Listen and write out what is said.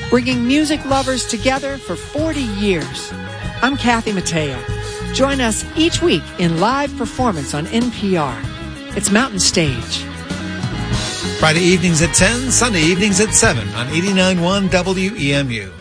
bringing music lovers together for 40 years. I'm Kathy Mateo. Join us each week in live performance on NPR. It's Mountain Stage. Friday evenings at 10, Sunday evenings at 7 on 89.1 WEMU.